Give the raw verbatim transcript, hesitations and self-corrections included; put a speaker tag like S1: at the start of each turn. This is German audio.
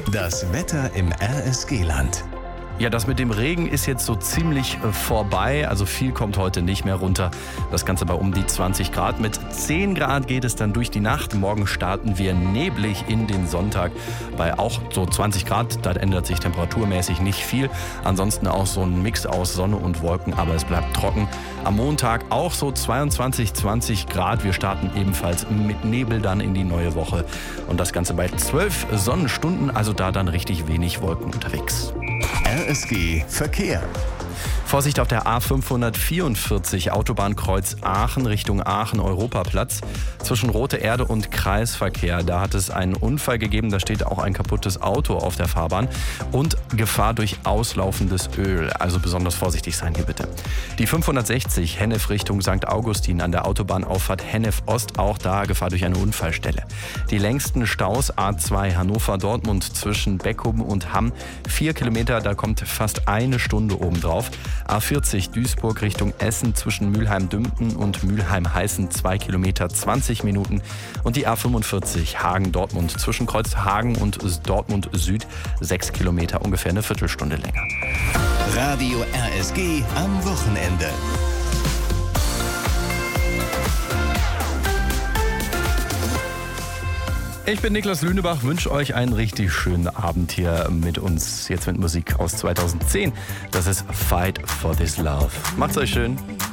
S1: Das Wetter im R S G-Land.
S2: Ja, das mit dem Regen ist jetzt so ziemlich äh, vorbei. Also viel kommt heute nicht mehr runter. Das Ganze bei um die zwanzig Grad. Mit zehn Grad geht es dann durch die Nacht. Morgen starten wir neblig in den Sonntag bei auch so zwanzig Grad. Da ändert sich temperaturmäßig nicht viel. Ansonsten auch so ein Mix aus Sonne und Wolken, aber es bleibt trocken. Am Montag auch so zweiundzwanzig, zwanzig Grad. Wir starten ebenfalls mit Nebel dann in die neue Woche. Und das Ganze bei zwölf Sonnenstunden, also da dann richtig wenig Wolken unterwegs.
S1: R S G Verkehr.
S2: Vorsicht auf der A fünfhundertvierundvierzig, Autobahnkreuz Aachen Richtung Aachen-Europaplatz. Zwischen Rote Erde und Kreisverkehr, da hat es einen Unfall gegeben, da steht auch ein kaputtes Auto auf der Fahrbahn. Und Gefahr durch auslaufendes Öl, also besonders vorsichtig sein hier bitte. Die fünfhundertsechzig, Hennef Richtung Sankt Augustin an der Autobahnauffahrt Hennef Ost, auch da Gefahr durch eine Unfallstelle. Die längsten Staus A zwei Hannover-Dortmund zwischen Beckum und Hamm, vier Kilometer, da kommt fast eine Stunde obendrauf. A vierzig Duisburg Richtung Essen zwischen Mülheim-Dümpen und Mülheim-Heißen zwei Kilometer zwanzig Minuten und die A fünfundvierzig Hagen-Dortmund zwischen Kreuzhagen und Dortmund Süd sechs Kilometer, ungefähr eine Viertelstunde länger.
S1: Radio R S G am Wochenende.
S2: Ich bin Niklas Lünebach, wünsche euch einen richtig schönen Abend hier mit uns. Jetzt mit Musik aus zweitausendzehn. Das ist Fight for This Love. Macht's euch schön.